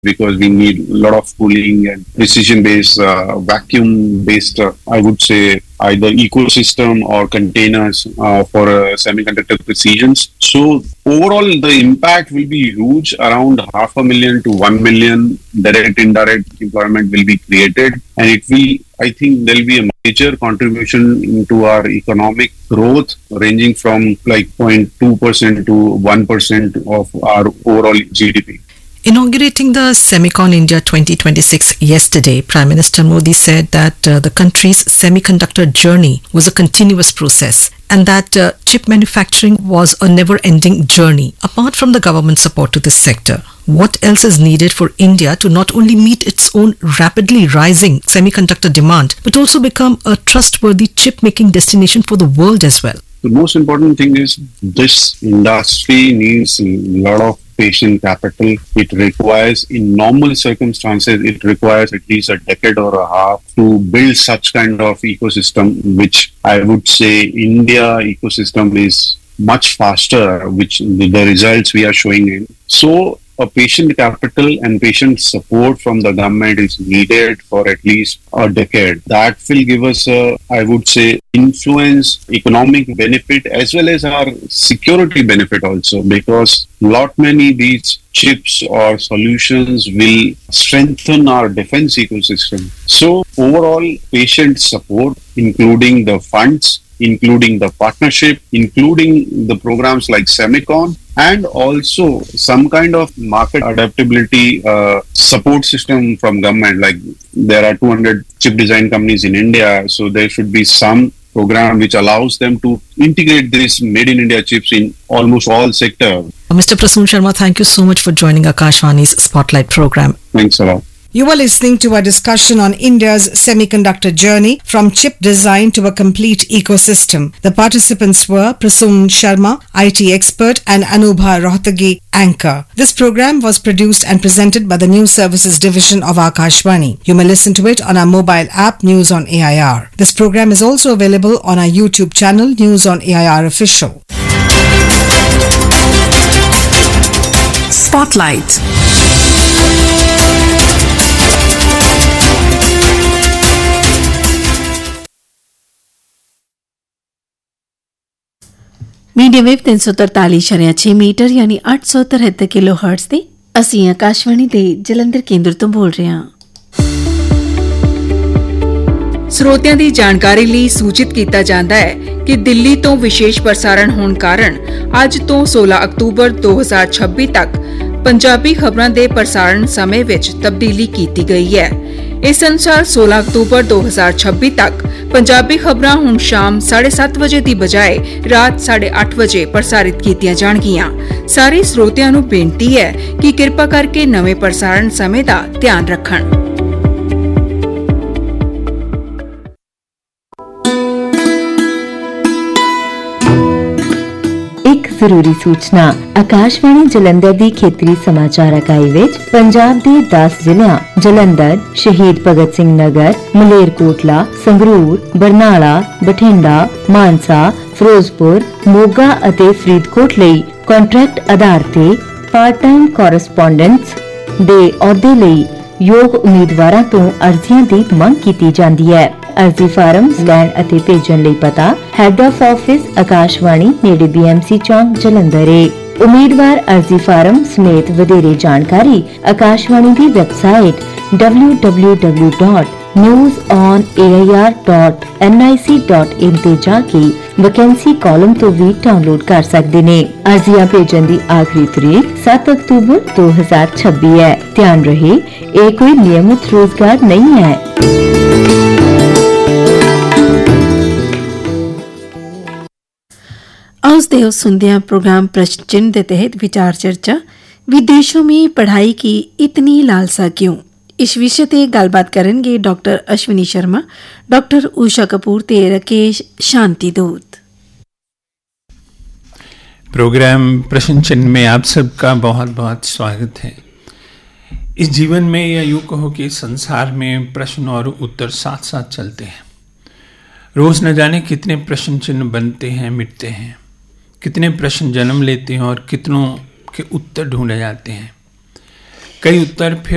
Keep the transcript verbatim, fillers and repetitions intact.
because we need a lot of cooling and precision-based, uh, vacuum-based, uh, I would say, either ecosystem or containers uh, for uh, semiconductor precisions. So overall, the impact will be huge. Around half a million to one million direct, indirect employment will be created, and it will, I think, there will be a major contribution into our economic growth, ranging from like zero point two percent to one percent of our overall G D P. Inaugurating the Semicon India twenty twenty-six yesterday, Prime Minister Modi said that uh, the country's semiconductor journey was a continuous process and that uh, chip manufacturing was a never-ending journey. Apart from the government support to this sector, what else is needed for India to not only meet its own rapidly rising semiconductor demand, but also become a trustworthy chip-making destination for the world as well? The most important thing is this industry needs a lot of patient capital. It requires, in normal circumstances, it requires at least a decade or a half to build such kind of ecosystem, which I would say India ecosystem is much faster, which the results we are showing in. So a patient capital and patient support from the government is needed for at least a decade. That will give us a, I would say, influence, economic benefit, as well as our security benefit also, because lot many these chips or solutions will strengthen our defense ecosystem. So overall, patient support, including the funds, including the partnership, including the programs like Semicon, and also some kind of market adaptability uh, support system from government. Like there are two hundred chip design companies in India, so there should be some program which allows them to integrate these made in India chips in almost all sectors. Mister Prasoon Sharma, thank you so much for joining Akashvani's Spotlight program. Thanks a lot. You are listening to a discussion on India's semiconductor journey from chip design to a complete ecosystem. The participants were Prasoon Sharma, I T expert, and Anubha Rohtagi, anchor. This program was produced and presented by the News Services Division of Akashvani. You may listen to it on our mobile app News on A I R. This program is also available on our YouTube channel News on A I R Official. Spotlight. Medium wave तीन सौ तरताली शरिया छे metre यानी ਅੱਠ ਸੌ ਤਿਹੱਤਰ kilo hertz ਤੇ ਅਸੀਂ ਆਕਾਸ਼ਵਾਣੀ ਦੇ ਜਲੰਧਰ ਕੇਂਦਰ ਤੋਂ ਬੋਲ ਰਹੇ ਹਾਂ। ਸਰੋਤਿਆਂ ਦੀ ਜਾਣਕਾਰੀ ਲਈ ਸੂਚਿਤ ਕੀਤਾ ਜਾਂਦਾ ਹੈ ਕਿ ਦਿੱਲੀ ਤੋਂ ਵਿਸ਼ੇਸ਼ ਪ੍ਰਸਾਰਣ ਹੋਣ ਕਾਰਨ ਅੱਜ ਤੋਂ सोलह ਅਕਤੂਬਰ दो हज़ार छब्बीस ਤੱਕ ਪੰਜਾਬੀ ਖਬਰਾਂ ਦੇ ਪ੍ਰਸਾਰਣ ਸਮੇਂ ਵਿੱਚ ਤਬਦੀਲੀ ਕੀਤੀ ਗਈ ਹੈ। ਇਸ ਅਨੁਸਾਰ सोलह ਅਕਤੂਬਰ दो हज़ार छब्बीस ਤੱਕ ਪੰਜਾਬੀ ਖਬਰਾਂ ਹੁਣ ਸ਼ਾਮ साढ़े सात ਵਜੇ ਦੀ ਬਜਾਏ ਰਾਤ साढ़े आठ ਵਜੇ ਪ੍ਰਸਾਰਿਤ ਕੀਤੀਆਂ ਜਾਣਗੀਆਂ। ਸਾਰੇ ਸਰੋਤਿਆਂ ਨੂੰ ਬੇਨਤੀ ਹੈ ਕਿ ਕਿਰਪਾ ਕਰਕੇ ਨਵੇਂ ਪ੍ਰਸਾਰਣ ਸਮੇਂ ਦਾ ਧਿਆਨ ਰੱਖਣ। ਜ਼ਰੂਰੀ ਸੂਚਨਾ ਆਕਾਸ਼ਵਾਣੀ ਜਲੰਧਰ ਦੀ ਖੇਤਰੀ ਸਮਾਚਾਰ ਇਕਾਈ ਵਿੱਚ ਪੰਜਾਬ ਦੇ ਦਸ ਜ਼ਿਲ੍ਹਿਆਂ ਜਲੰਧਰ, ਸ਼ਹੀਦ ਭਗਤ ਸਿੰਘ ਨਗਰ, ਮਲੇਰਕੋਟਲਾ, ਸੰਗਰੂਰ, ਬਰਨਾਲਾ, ਬਠਿੰਡਾ, ਮਾਨਸਾ, ਫਿਰੋਜ਼ਪੁਰ, ਮੋਗਾ ਅਤੇ ਫਰੀਦਕੋਟ ਲਈ ਕੰਟਰੈਕਟ ਆਧਾਰ ਤੇ ਪਾਰਟ ਟਾਈਮ ਕੋਰਸਪੋਂਡੈਂਟਸ ਦੇ ਅਹੁਦੇ ਲਈ ਯੋਗ ਉਮੀਦਵਾਰਾਂ ਤੋਂ ਅਰਜ਼ੀਆਂ ਦੀ ਮੰਗ ਕੀਤੀ ਜਾਂਦੀ ਹੈ। ਅਰਜ਼ੀ ਫਾਰਮ ਲੈਣ ਅਤੇ ਭੇਜਣ ਲਈ ਪਤਾ ਹੈੱਡ ਆਫ ਆਫਿਸ ਆਕਾਸ਼ਵਾਣੀ ਨੇੜੇ ਬੀਐਮਸੀ ਚੌਂਕ ਜਲੰਧਰ ਹੈ। ਉਮੀਦਵਾਰ ਅਰਜ਼ੀ ਫਾਰਮ ਸਮੇਤ ਵਧੇਰੇ ਜਾਣਕਾਰੀ ਆਕਾਸ਼ਵਾਣੀ ਦੀ website W W W dot news on A I R dot N I C dot in ਤੇ ਜਾ ਕੇ ਵੈਕੈਂਸੀ ਕਾਲਮ ਤੋਂ ਵੀ ਡਾਊਨਲੋਡ ਕਰ ਸਕਦੇ ਨੇ। ਅਰਜ਼ੀਆਂ ਭੇਜਣ ਦੀ ਆਖਰੀ ਤਰੀਕ सात ਅਕਤੂਬਰ दो हज़ार छब्बीस ਹੈ। ਧਿਆਨ ਰਹੇ ਇਹ ਕੋਈ ਨਿਯਮਿਤ ਰੋਜ਼ਗਾਰ ਨਹੀਂ ਹੈ। आज देव सुंदिया प्रोग्राम प्रश्न चिन्ह के तहत विचार चर्चा विदेशों में पढ़ाई की इतनी लालसा क्यों इस विषय ते गलबात करेंगे डॉक्टर अश्विनी शर्मा, डॉक्टर उषा कपूर ते राकेश शांति दूत। प्रोग्राम प्रश्न चिन्ह में आप सबका बहुत बहुत स्वागत है। इस जीवन में या यूँ कहो कि संसार में प्रश्न और उत्तर साथ साथ चलते हैं। रोज न जाने कितने प्रश्न चिन्ह बनते हैं, मिटते हैं, कितने प्रश्न जन्म लेते हैं और कितनों के उत्तर ढूंढे जाते हैं। कई उत्तर फिर